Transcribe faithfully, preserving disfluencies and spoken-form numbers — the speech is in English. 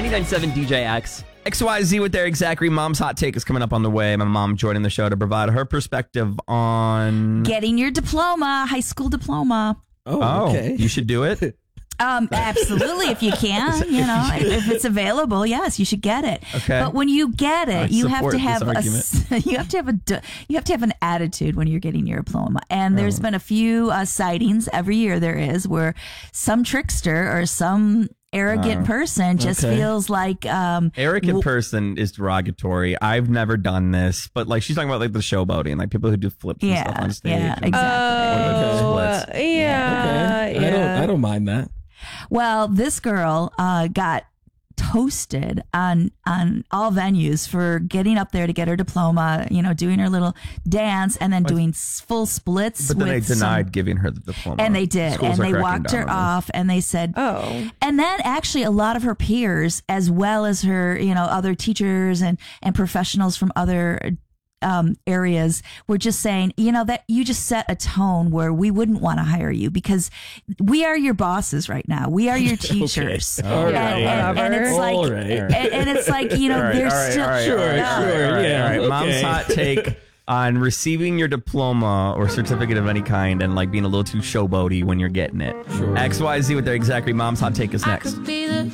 ninety-nine point seven D J X. X Y Z with their exact read. Mom's hot take is coming up on the way. My mom joining the show to provide her perspective on getting your diploma, high school diploma. Oh, Oh, okay. you should do it. Um, absolutely, if you can, you know, if it's available, yes, you should get it. Okay. But when you get it, I you have support to this have a argument. s- you have to have a d- you have to have an attitude when you're getting your diploma. And there's Oh. been a few uh, sightings every year. There is where some trickster or some arrogant Oh. person just Okay. feels like um, Arrogant person is derogatory. I've never done this, but like she's talking about like the showboating, like people who do flips and Yeah, stuff on stage. yeah, and- exactly. Oh, Splits. uh, yeah, Okay. I yeah. don't. I don't mind that. Well, this girl uh, got toasted on on all venues for getting up there to get her diploma, you know, doing her little dance and then doing s- full splits. But then they with some- denied giving her the diploma. and they did, Schools and are they cracking walked down her on this. off, and they said, Oh. and then actually a lot of her peers, as well as her, you know, other teachers and and professionals from other um, areas, were just saying, you know, that you just set a tone where we wouldn't want to hire you because we are your bosses right now. We are your teachers, All and, right. and, and it's All like, right. and, and it's like, you know, All right, they're all right, still all right, Sure, all right, sure, all right, all right, yeah, all right. Mom's okay. hot take on receiving your diploma or certificate of any kind and like being a little too showboaty when you're getting it. Sure. X Y Z with their exact read. Mom's hot take is next.